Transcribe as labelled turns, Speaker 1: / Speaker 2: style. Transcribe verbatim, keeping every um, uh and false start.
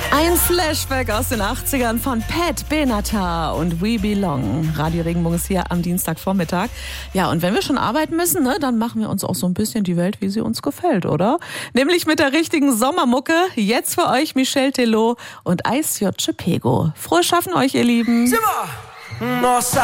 Speaker 1: Ein Flashback aus den achtzigern von Pat Benatar und We Belong. Radio Regenbogen ist hier am Dienstagvormittag. Ja, und wenn wir schon arbeiten müssen, ne, dann machen wir uns auch so ein bisschen die Welt, wie sie uns gefällt, oder? Nämlich mit der richtigen Sommermucke. Jetzt für euch Michel Tello und Ice J. Pego. Frohes Schaffen euch, ihr Lieben.
Speaker 2: Simmer! Nossa